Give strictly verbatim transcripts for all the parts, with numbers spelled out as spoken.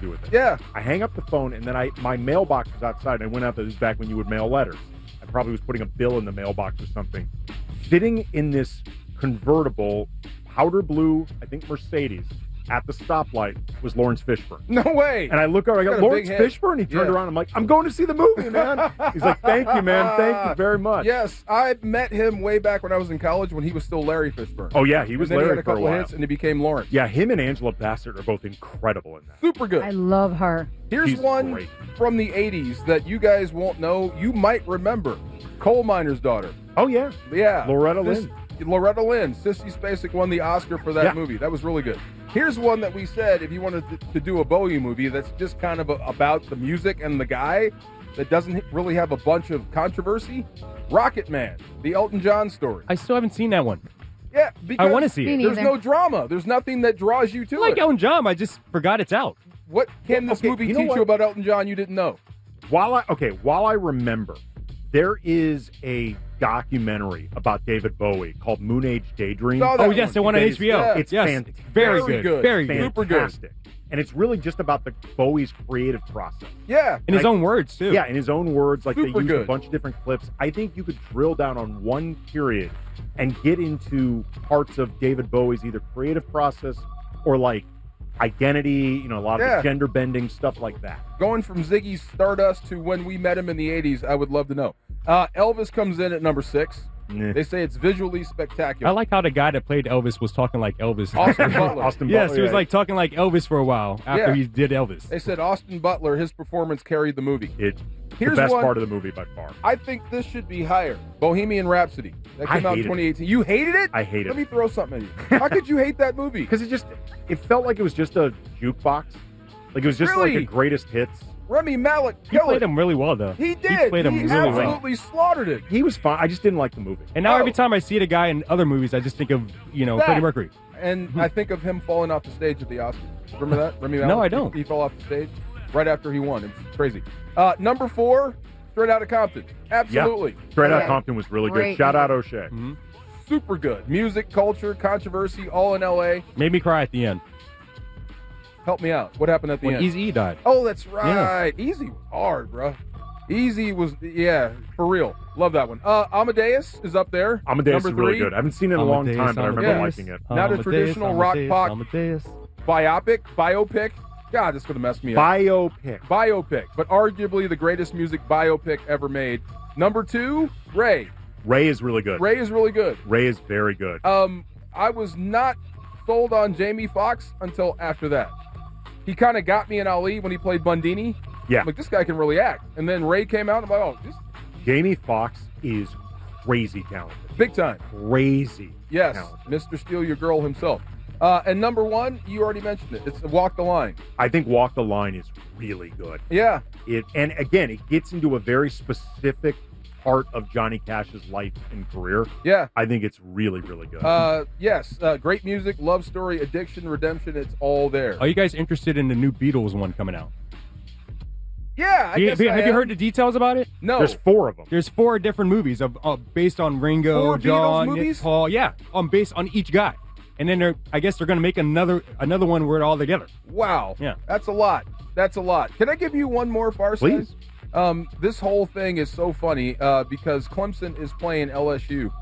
do with it. Yeah. I hang up the phone, and then I my mailbox was outside, and I went out there. This is back when you would mail letters. I probably was putting a bill in the mailbox or something. Sitting in this convertible, powder blue, I think Mercedes, at the stoplight was Lawrence Fishburne. No way. And I look over, I Got got a Lawrence big head. Fishburne. He turned Yeah. around. I'm like, I'm going to see the movie, man. He's like, thank you, man. Thank you very much. Yes, I met him way back when I was in college when he was still Larry Fishburne. Oh, yeah, he was and then Larry he had a for a couple while. hits, and he became Lawrence. Yeah, him and Angela Bassett are both incredible in that. Super good. I love her. Here's She's one great. from the eighties that you guys won't know. You might remember. Coal Miner's Daughter. Oh, yeah. Yeah. Loretta This- Lynn. Loretta Lynn. Sissy Spacek won the Oscar for that Yeah. movie. That was really good. Here's one that we said if you wanted to, to do a Bowie movie that's just kind of a, about the music and the guy that doesn't really have a bunch of controversy. Rocket Man, the Elton John story. I still haven't seen that one. Yeah, because I want to see Me it. neither. there's no drama. There's nothing that draws you to I like it. Elton John. I just forgot it's out. What can this Okay, movie you know teach what? you about Elton John you didn't know? While I okay, while I remember, there is a documentary about David Bowie called Moon Age Daydream. Saw that Oh, yes, one. the one on Yeah. H B O. Yeah. It's yes. fantastic. Very, Very good. good. Very good. Super good. Fantastic. And it's really just about the Bowie's creative process. Yeah. In his Like- own words, too. Yeah, in his own words, like they Super used a good. bunch of different clips. I think you could drill down on one period and get into parts of David Bowie's either creative process or like identity, you know, a lot of Yeah. the gender bending, stuff like that. Going from Ziggy Stardust to when we met him in the eighties, I would love to know. Uh, Elvis comes in at number six. Nah. They say it's visually spectacular. I like how the guy that played Elvis was talking like Elvis. Austin Butler. Austin yes, Butler, he was yeah. like talking like Elvis for a while after Yeah. he did Elvis. They said Austin Butler, his performance carried the movie. It, Here's the best one- part of the movie by far. I think this should be higher. Bohemian Rhapsody. That I came out in hated it. twenty eighteen. You hated it? I hated Let it. me throw something at you. How could you hate that movie? Because it just, it felt like it was just a jukebox. Like it was just Really? like a greatest hits. Remy Malek He killed played it. him really well, though. He did. He played him he really well. absolutely slaughtered it. He was fine. I just didn't like the movie. And now Oh. every time I see the guy in other movies, I just think of, you know, That. Freddie Mercury. And I think of him falling off the stage at the Oscars. Remember that? Remy Malek? No, I don't. He, he fell off the stage right after he won. It's crazy. Uh, number four, Straight Outta Compton. Absolutely. Yeah. Straight Outta Okay. Compton was really Great good. Shout out movie. O'Shea. Mm-hmm. Super good. Music, culture, controversy, all in L A. Made me cry at the end Help me out. What happened at the when end? Eazy-E died. Oh, that's right. Easy was hard, bro. Easy was, yeah, for real. Love that one. Uh, Amadeus is up there. Amadeus number is really three. good. I haven't seen it in a long Amadeus, time, but I remember Amadeus. liking it. Not a Amadeus, traditional rock Amadeus, pop- Amadeus. Biopic, biopic. God, that's going to mess me up. Biopic. Biopic, but arguably the greatest music biopic ever made. Number two, Ray. Ray is really good. Ray is really good. Ray is very good. Um, I was not sold on Jamie Foxx until after that. He kind of got me in Ali when he played Bundini. Yeah. I'm like, this guy can really act. And then Ray came out, and I'm like, oh, this Jamie Foxx is crazy talented. big time. Crazy Yes, talented. Mister Steal Your Girl himself. Uh, and number one, you already mentioned it. It's Walk the Line. I think Walk the Line is really good. Yeah. It and again, it gets into a very specific part of Johnny Cash's life and career. Yeah. I think it's really, really good. Uh, yes. Uh, great music, love story, addiction, redemption. It's all there. Are you guys interested in the new Beatles one coming out? Yeah. I You- guess have I you am. heard the details about it? No. There's four of them. There's four different movies of uh, based on Ringo, Four Beatles John, Nick, movies? Paul. Yeah, um, based on each guy. And then they're, I guess they're going to make another another one where it all together. Wow. Yeah. That's a lot. That's a lot. Can I give you one more farce? Please. guys? Um, this whole thing is so funny uh, because Clemson is playing L S U.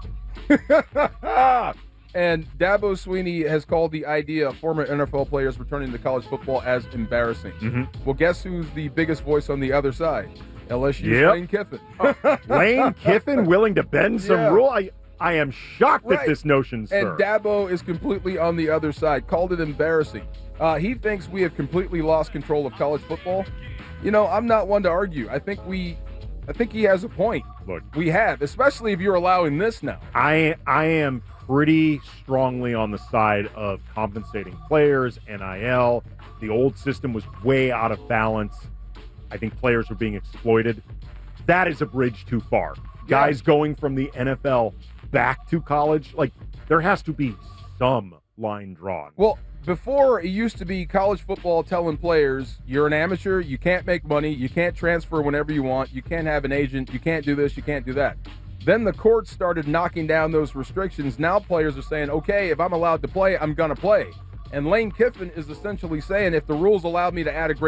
And Dabo Sweeney has called the idea of former N F L players returning to college football as embarrassing. Mhm. Well, guess who's the biggest voice on the other side? L S U's Yep. Lane Kiffin. Lane Kiffin willing to bend some Yeah. rule. I I am shocked Right. at this notion, sir. And Dabo is completely on the other side. Called it embarrassing. Uh, he thinks we have completely lost control of college football. You know, I'm not one to argue. I think we, I think he has a point. Look, We have, especially if you're allowing this now. I I am pretty strongly on the side of compensating players, N I L. The old system was way out of balance. I think players are being exploited. That is a bridge too far. Yeah. Guys going from the N F L back to college, like there has to be some line drawn. Well, before it used to be college football telling players, you're an amateur, you can't make money, you can't transfer whenever you want, you can't have an agent, you can't do this, you can't do that. Then the courts started knocking down those restrictions. Now players are saying, okay, if I'm allowed to play, I'm going to play. And Lane Kiffin is essentially saying, if the rules allow me to add a great